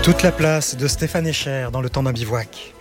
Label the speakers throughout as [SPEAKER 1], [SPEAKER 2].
[SPEAKER 1] Toute la place de Stéphane Escher dans Le Temps d'un bivouac.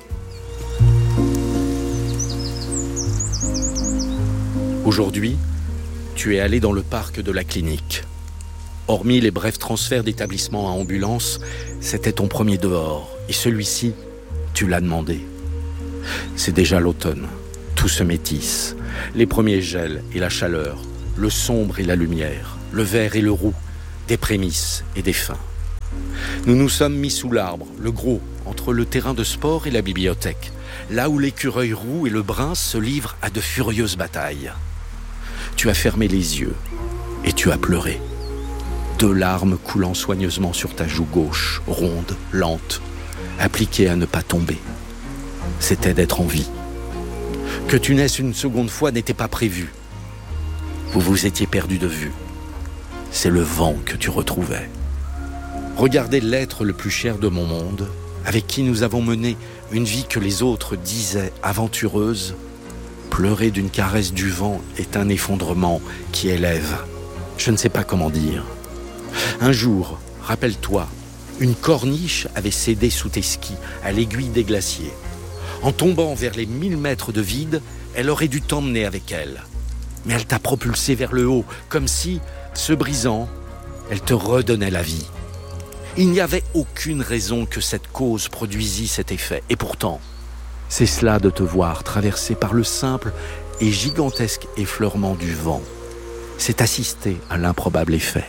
[SPEAKER 2] Aujourd'hui, tu es allé dans le parc de la clinique. Hormis les brefs transferts d'établissement à ambulance, c'était ton premier dehors. Et celui-ci, tu l'as demandé. C'est déjà l'automne. Tout se métisse. Les premiers gels et la chaleur, le sombre et la lumière, le vert et le roux, des prémices et des fins. Nous nous sommes mis sous l'arbre, le gros, entre le terrain de sport et la bibliothèque, là où l'écureuil roux et le brun se livrent à de furieuses batailles. Tu as fermé les yeux et tu as pleuré. 2 larmes coulant soigneusement sur ta joue gauche, ronde, lente, appliquée à ne pas tomber. C'était d'être en vie. Que tu naisses une seconde fois n'était pas prévu. Vous vous étiez perdu de vue. C'est le vent que tu retrouvais. Regardez l'être le plus cher de mon monde, avec qui nous avons mené une vie que les autres disaient aventureuse. Pleurer d'une caresse du vent est un effondrement qui élève. Je ne sais pas comment dire. Un jour, rappelle-toi, une corniche avait cédé sous tes skis à l'aiguille des glaciers. En tombant vers les 1000 mètres de vide, elle aurait dû t'emmener avec elle. Mais elle t'a propulsé vers le haut, comme si, se brisant, elle te redonnait la vie. Il n'y avait aucune raison que cette cause produisît cet effet. Et pourtant, c'est cela de te voir traversé par le simple et gigantesque effleurement du vent. C'est assister à l'improbable effet.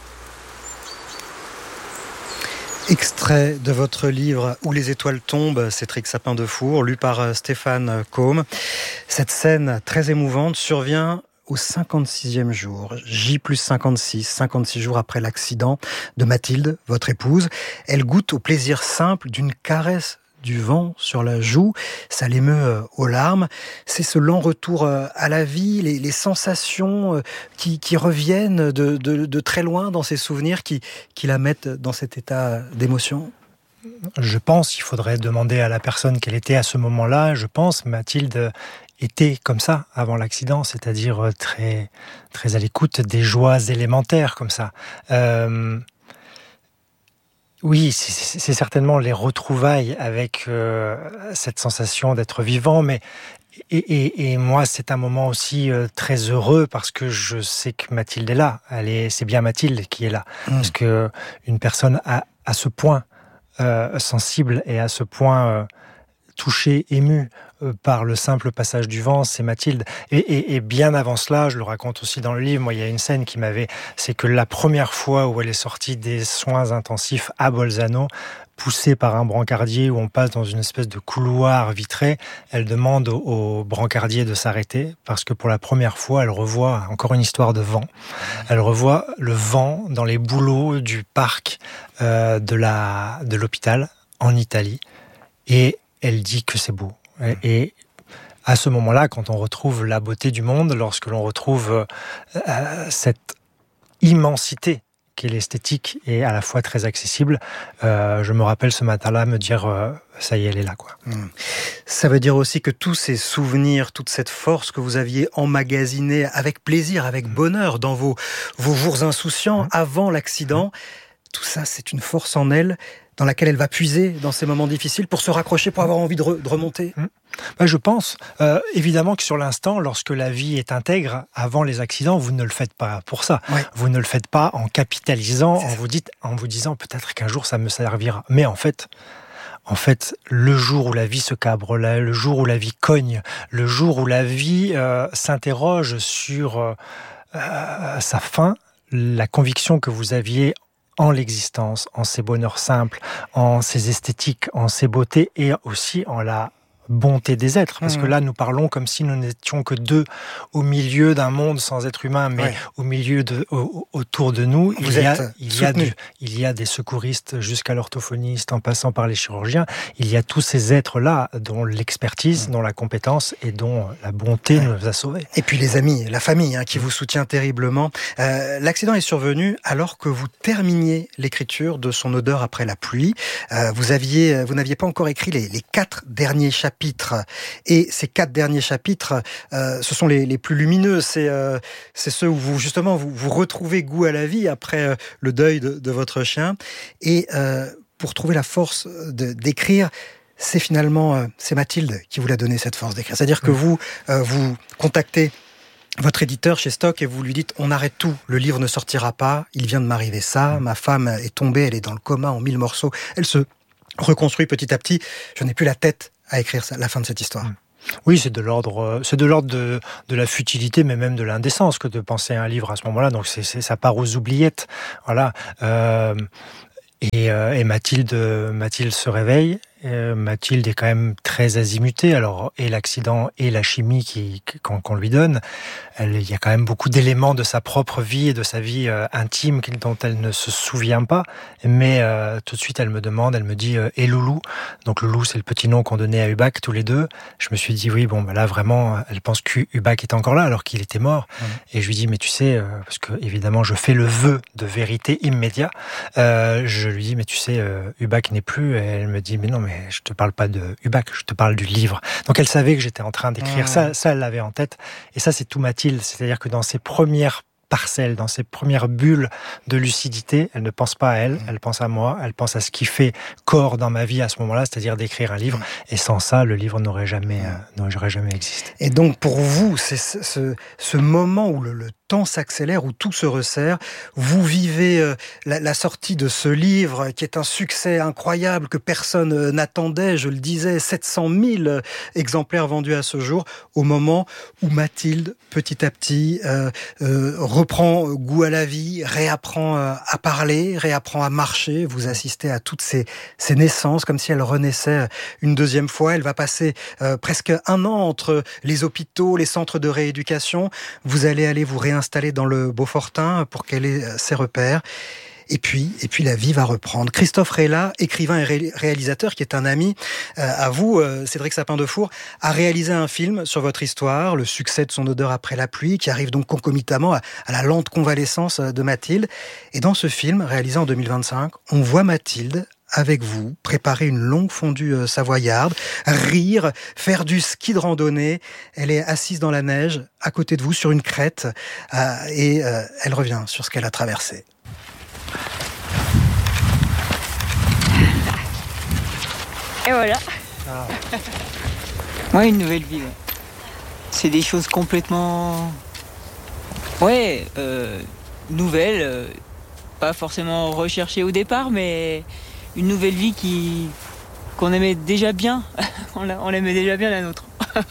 [SPEAKER 1] Extrait de votre livre « Où les étoiles tombent », Cédric Sapin de Four, lu par Stéphane Côme. Cette scène très émouvante survient au 56e jour, J+56, 56 jours après l'accident de Mathilde, votre épouse. Elle goûte au plaisir simple d'une caresse du vent sur la joue, ça l'émeut aux larmes. C'est ce lent retour à la vie, les sensations qui reviennent de très loin dans ses souvenirs, qui la mettent dans cet état d'émotion.
[SPEAKER 3] Je pense qu'il faudrait demander à la personne qu'elle était à ce moment-là. Je pense Mathilde était comme ça avant l'accident, c'est-à-dire très, très à l'écoute des joies élémentaires comme ça. Oui, c'est certainement les retrouvailles avec cette sensation d'être vivant, mais et moi c'est un moment aussi très heureux parce que je sais que Mathilde est là. C'est bien Mathilde qui est là, parce que une personne à ce point sensible et à ce point touchée, émue par le simple passage du vent, c'est Mathilde. Et bien avant cela, je le raconte aussi dans le livre, moi il y a une scène qui c'est que la première fois où elle est sortie des soins intensifs à Bolzano, poussée par un brancardier où on passe dans une espèce de couloir vitré, elle demande au brancardier de s'arrêter parce que pour la première fois, elle revoit encore une histoire de vent. Elle revoit le vent dans les bouleaux du parc de l'hôpital en Italie et elle dit que c'est beau. Et à ce moment-là, quand on retrouve la beauté du monde, lorsque l'on retrouve cette immensité qu'est l'esthétique et à la fois très accessible, je me rappelle ce matin-là me dire ça y est, elle est là, quoi.
[SPEAKER 1] Ça veut dire aussi que tous ces souvenirs, toute cette force que vous aviez emmagasinée avec plaisir, avec bonheur dans vos jours insouciants avant l'accident, tout ça, c'est une force en elle dans laquelle elle va puiser dans ces moments difficiles pour se raccrocher, pour avoir envie de remonter.
[SPEAKER 3] Je pense. Évidemment que sur l'instant, lorsque la vie est intègre, avant les accidents, vous ne le faites pas pour ça. Ouais. Vous ne le faites pas en capitalisant, en vous disant peut-être qu'un jour ça me servira. Mais en fait, le jour où la vie se cabre, le jour où la vie cogne, le jour où la vie s'interroge sur sa fin, la conviction que vous aviez en l'existence, en ses bonheurs simples, en ses esthétiques, en ses beautés et aussi en la bonté des êtres, parce que là nous parlons comme si nous n'étions que deux au milieu d'un monde sans être humain, mais au milieu autour de nous il y a des secouristes jusqu'à l'orthophoniste en passant par les chirurgiens, il y a tous ces êtres là dont l'expertise, dont la compétence et dont la bonté nous a sauvés.
[SPEAKER 1] Et puis les amis, la famille qui vous soutient terriblement. L'accident est survenu alors que vous terminiez l'écriture de Son odeur après la pluie. Vous n'aviez pas encore écrit les 4 derniers chapitres. Et ces 4 derniers chapitres, ce sont les plus lumineux. C'est ceux où vous retrouvez goût à la vie après le deuil de votre chien. Et pour trouver la force d'écrire, c'est finalement c'est Mathilde qui vous l'a donné, cette force d'écrire. C'est-à-dire que vous contactez votre éditeur chez Stock et vous lui dites on arrête tout, le livre ne sortira pas, il vient de m'arriver ça, ma femme est tombée, elle est dans le coma en 1000 morceaux, elle se reconstruit petit à petit, je n'ai plus la tête à écrire la fin de cette histoire.
[SPEAKER 3] Oui, c'est de l'ordre de la futilité, mais même de l'indécence que de penser à un livre à ce moment-là. Donc ça part aux oubliettes, voilà. Et Mathilde se réveille. Mathilde est quand même très azimutée. Alors, et l'accident et la chimie qu'on lui donne, il y a quand même beaucoup d'éléments de sa propre vie et de sa vie intime dont elle ne se souvient pas. Mais tout de suite, elle me dit « Et Loulou ?» Donc Loulou, c'est le petit nom qu'on donnait à Hubac tous les deux. Je me suis dit, oui, bon, là, vraiment, elle pense que Hubac est encore là, alors qu'il était mort. Et je lui dis, mais tu sais, parce que évidemment, je fais le vœu de vérité immédiat. Je lui dis, mais tu sais, Hubac n'est plus. Et elle me dit, mais non, mais je te parle pas de Hubac, je te parle du livre. Donc elle savait que j'étais en train d'écrire ça, elle l'avait en tête. Et ça, c'est tout Mathilde. C'est-à-dire que dans ses premières parcelles, dans ses premières bulles de lucidité, elle ne pense pas à elle, elle pense à moi, elle pense à ce qui fait corps dans ma vie à ce moment-là, c'est-à-dire d'écrire un livre. Et sans ça, le livre n'aurait jamais existé.
[SPEAKER 1] Et donc pour vous, c'est ce moment où le temps s'accélère, où tout se resserre. Vous vivez la sortie de ce livre qui est un succès incroyable que personne n'attendait, je le disais, 700 000 exemplaires vendus à ce jour, au moment où Mathilde, petit à petit, reprend goût à la vie, réapprend à parler, réapprend à marcher. Vous assistez à toutes ces naissances, comme si elle renaissait une deuxième fois. Elle va passer presque 1 an entre les hôpitaux, les centres de rééducation. Vous allez vous réinstaller dans le Beaufortin pour qu'elle ait ses repères. Et puis la vie va reprendre. Christophe Reyla, écrivain et réalisateur, qui est un ami à vous, Cédric Sapin-Defour, a réalisé un film sur votre histoire, le succès de Son odeur après la pluie, qui arrive donc concomitamment à la lente convalescence de Mathilde. Et dans ce film, réalisé en 2025, on voit Mathilde avec vous, préparer une longue fondue savoyarde, rire, faire du ski de randonnée. Elle est assise dans la neige, à côté de vous, sur une crête, et elle revient sur ce qu'elle a traversé.
[SPEAKER 4] Et voilà. Ouais, une nouvelle vie. Ouais. C'est des choses complètement... nouvelles, pas forcément recherchées au départ, mais... une nouvelle vie qu'on aimait déjà bien. on l'aimait déjà bien, la nôtre.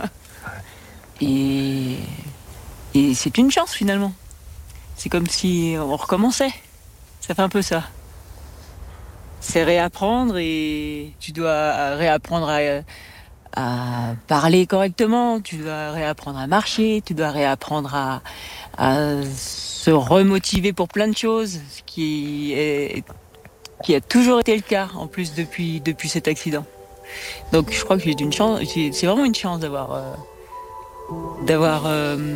[SPEAKER 4] et c'est une chance, finalement. C'est comme si on recommençait. Ça fait un peu ça. C'est réapprendre, et tu dois réapprendre à parler correctement, tu dois réapprendre à marcher, tu dois réapprendre à se remotiver pour plein de choses, ce qui a toujours été le cas, en plus, depuis cet accident. Donc je crois que j'ai une chance, c'est vraiment une chance d'avoir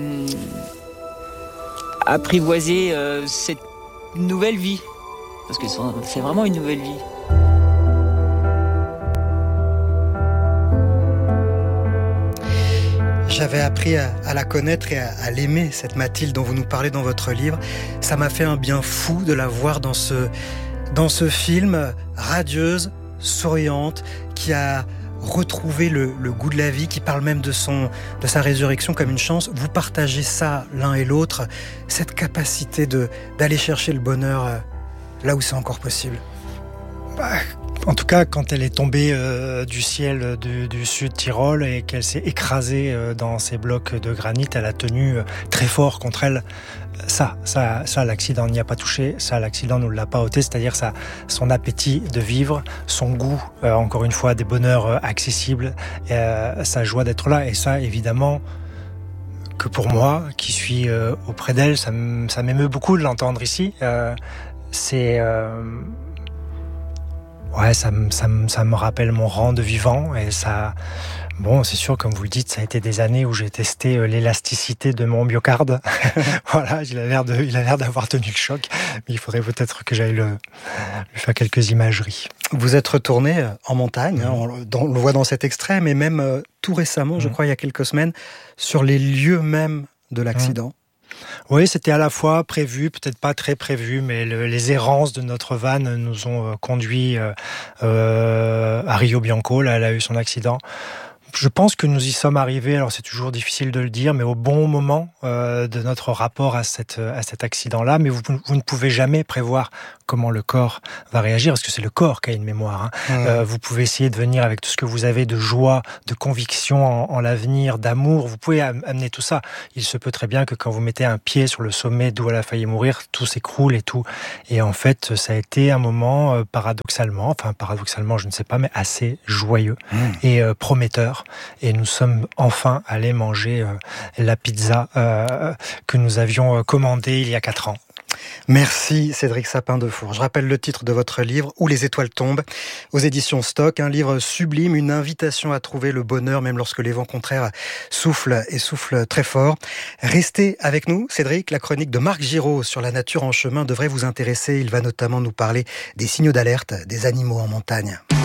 [SPEAKER 4] apprivoisé cette nouvelle vie. Parce que c'est vraiment une nouvelle vie.
[SPEAKER 1] J'avais appris à la connaître et à l'aimer, cette Mathilde dont vous nous parlez dans votre livre. Ça m'a fait un bien fou de la voir dans ce film, radieuse, souriante, qui a retrouvé le goût de la vie, qui parle même de sa résurrection comme une chance. Vous partagez ça l'un et l'autre, cette capacité d'aller chercher le bonheur là où c'est encore possible.
[SPEAKER 3] En tout cas, quand elle est tombée du ciel du sud Tyrol et qu'elle s'est écrasée dans ces blocs de granit, elle a tenu très fort contre elle. Ça, l'accident n'y a pas touché. Ça, l'accident ne l'a pas ôté. C'est-à-dire son appétit de vivre, son goût, encore une fois, des bonheurs accessibles, sa joie d'être là. Et ça, évidemment, que pour moi, qui suis auprès d'elle, ça m'émeut beaucoup de l'entendre ici. Ça me rappelle mon rang de vivant, et ça, bon, c'est sûr, comme vous le dites, ça a été des années où j'ai testé l'élasticité de mon myocarde. Voilà, il a l'air d'avoir tenu le choc, mais il faudrait peut-être que j'aille lui faire quelques imageries.
[SPEAKER 1] Vous êtes retourné en montagne, on le voit dans cet extrait, mais même tout récemment, je crois il y a quelques semaines, sur les lieux même de l'accident.
[SPEAKER 3] Oui, c'était à la fois prévu, peut-être pas très prévu, mais les errances de notre van nous ont conduits à Rio Bianco. Là, elle a eu son accident. Je pense que nous y sommes arrivés, alors c'est toujours difficile de le dire, mais au bon moment de notre rapport à cet accident-là. Mais vous ne pouvez jamais prévoir comment le corps va réagir, parce que c'est le corps qui a une mémoire. Vous pouvez essayer de venir avec tout ce que vous avez de joie, de conviction en l'avenir, d'amour. Vous pouvez amener tout ça. Il se peut très bien que quand vous mettez un pied sur le sommet d'où elle a failli mourir, tout s'écroule et tout. Et en fait, ça a été un moment paradoxalement, je ne sais pas, mais assez joyeux et prometteur. Et nous sommes enfin allés manger la pizza que nous avions commandée il y a 4 ans.
[SPEAKER 1] Merci Cédric Sapin-Defour. Je rappelle le titre de votre livre, Où les étoiles tombent, aux éditions Stock. Un livre sublime, une invitation à trouver le bonheur, même lorsque les vents contraires soufflent et soufflent très fort. Restez avec nous, Cédric. La chronique de Marc Giraud sur la nature en chemin devrait vous intéresser. Il va notamment nous parler des signaux d'alerte des animaux en montagne.